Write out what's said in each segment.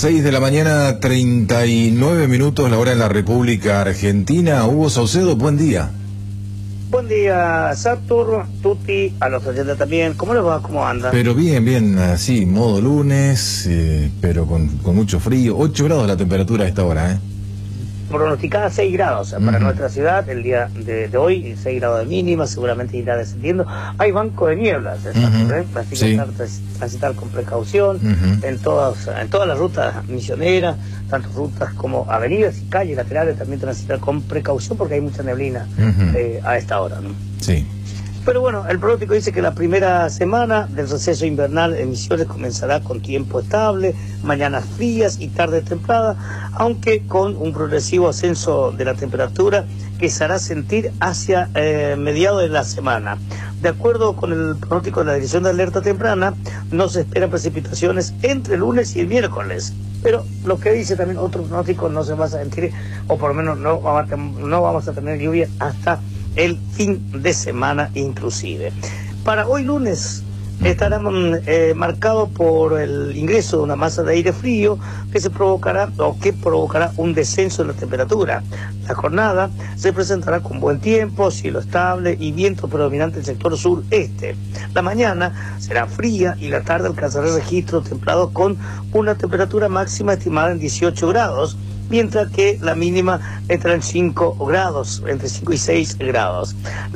6 de la mañana, 39 minutos, la hora en la República Argentina. Hugo Saucedo, buen día. Buen día, Satur, Tuti, a los oyentes también. ¿Cómo les va? ¿Cómo andan? Pero bien, así, modo lunes, pero con mucho frío. 8 grados la temperatura a esta hora, ¿eh? Pronosticada 6 grados para nuestra ciudad el día de hoy, 6 grados de mínima, seguramente irá descendiendo. Hay banco de nieblas, así que transitar con precaución en todas las rutas misioneras, tanto rutas como avenidas y calles laterales, también transitar con precaución porque hay mucha neblina a esta hora, ¿no? Sí. Pero bueno, el pronóstico dice que la primera semana del receso invernal en Misiones comenzará con tiempo estable, mañanas frías y tarde templada, aunque con un progresivo ascenso de la temperatura que se hará sentir hacia mediados de la semana. De acuerdo con el pronóstico de la Dirección de Alerta Temprana, no se esperan precipitaciones entre el lunes y el miércoles. Pero lo que dice también otro pronóstico, no se va a sentir, o por lo menos no vamos a tener lluvia hasta el fin de semana inclusive. Para hoy lunes estará marcado por el ingreso de una masa de aire frío que provocará un descenso en la temperatura. La jornada se presentará con buen tiempo, cielo estable y viento predominante en el sector sureste. La mañana será fría y la tarde alcanzará registros templados con una temperatura máxima estimada en 18 grados, mientras que la mínima estará en 5 grados, entre 5 y 6 grados.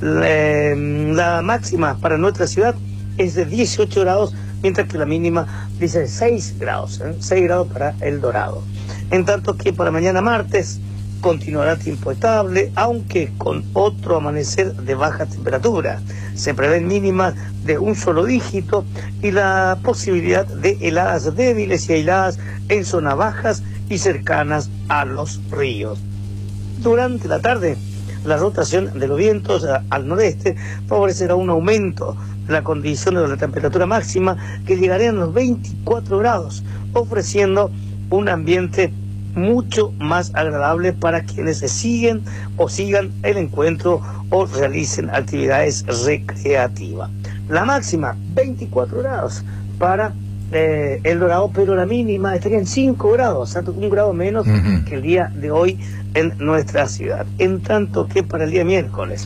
La máxima para nuestra ciudad es de 18 grados, mientras que la mínima dice 6 grados, 6 grados para El Dorado. En tanto que para mañana martes continuará tiempo estable, aunque con otro amanecer de baja temperatura. Se prevén mínimas de un solo dígito y la posibilidad de heladas débiles y aisladas en zonas bajas y cercanas a los ríos. Durante la tarde, la rotación de los vientos al noreste favorecerá un aumento de la condición de la temperatura máxima que llegaría a los 24 grados, ofreciendo un ambiente mucho más agradable para quienes sigan el encuentro o realicen actividades recreativas. La máxima, 24 grados para El Dorado, pero la mínima estaría en 5 grados, o sea, 1 grado menos que el día de hoy en nuestra ciudad. En tanto que para el día miércoles,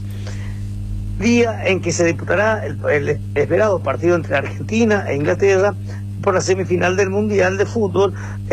día en que se disputará el esperado partido entre Argentina e Inglaterra por la semifinal del Mundial de Fútbol,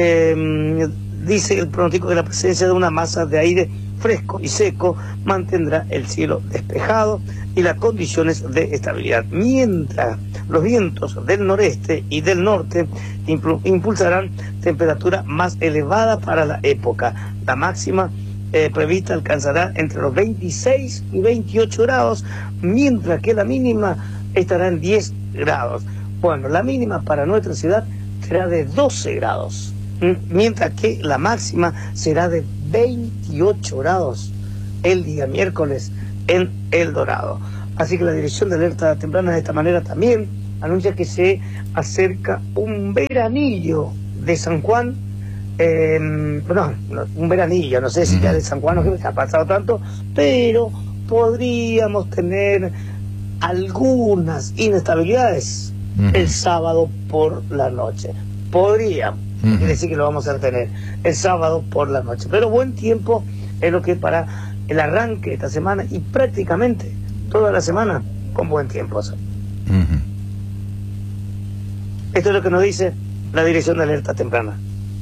dice el pronóstico que la presencia de una masa de aire fresco y seco mantendrá el cielo despejado y las condiciones de estabilidad, mientras los vientos del noreste y del norte impulsarán temperaturas más elevadas para la época. La máxima prevista alcanzará entre los 26 y 28 grados, mientras que la mínima estará en 10 grados. Bueno, la mínima para nuestra ciudad será de 12 grados, mientras que la máxima será de 28 grados el día miércoles en El Dorado. Así que la Dirección de Alerta Temprana de esta manera también anuncia que se acerca un veranillo de San Juan, un veranillo, no sé si ya de San Juan no ha pasado tanto, pero podríamos tener algunas inestabilidades el sábado por la noche. Podríamos. Quiere decir que lo vamos a tener el sábado por la noche. Pero buen tiempo es lo que para el arranque de esta semana y prácticamente toda la semana con buen tiempo. Esto es lo que nos dice la Dirección de Alerta Temprana.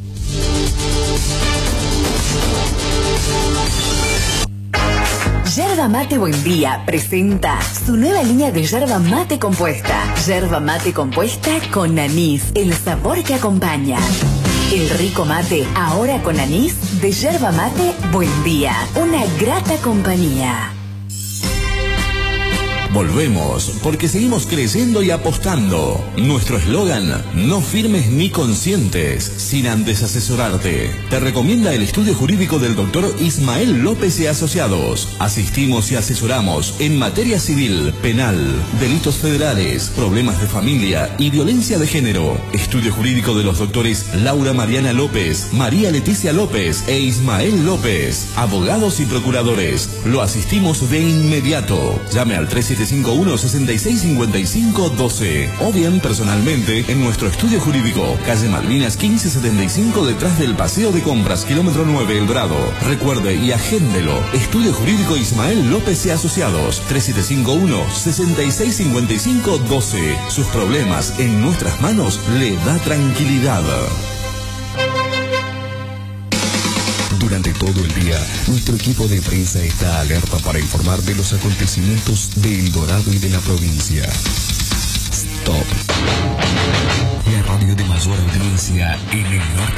Yerba Mate Buen Día presenta su nueva línea de yerba mate compuesta. Yerba mate compuesta con anís, el sabor que acompaña. El rico mate, ahora con anís, de Yerba Mate Buen Día. Una grata compañía. Volvemos, porque seguimos creyendo y apostando. Nuestro eslogan, no firmes ni consientes, sin antes asesorarte. Te recomienda el estudio jurídico del doctor Ismael López y Asociados. Asistimos y asesoramos en materia civil, penal, delitos federales, problemas de familia y violencia de género. Estudio jurídico de los doctores Laura Mariana López, María Leticia López e Ismael López. Abogados y procuradores. Lo asistimos de inmediato. Llame al 373 3751-6655-12 o bien personalmente en nuestro estudio jurídico, calle Malvinas 1575, detrás del Paseo de Compras, kilómetro 9, El Dorado. Recuerde y agéndelo. Estudio Jurídico Ismael López y Asociados, 3751-6655-12. Sus problemas en nuestras manos le da tranquilidad. Durante todo el día, nuestro equipo de prensa está alerta para informar de los acontecimientos de El Dorado y de la provincia. Stop. La radio de mayor audiencia en el norte